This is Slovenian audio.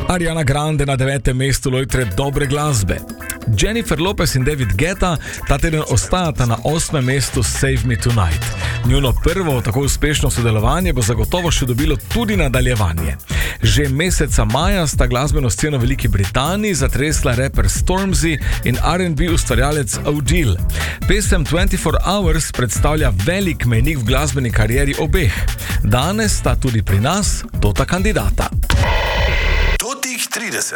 Ariana Grande na 9. mestu lojtre dobre glasbe. Jennifer Lopez in David Guetta ta teden ostajata na 8. mestu Save Me Tonight. Njuno prvo tako uspešno sodelovanje bo zagotovo še dobilo tudi nadaljevanje. Že meseca maja sta glasbeno sceno v Veliki Britaniji zatresla raper Stormzy in R&B ustvarjalec Odile. Pesem 24 Hours predstavlja velik mejnik v glasbeni karieri obeh. Danes sta tudi pri nas tota kandidata. Totih 30.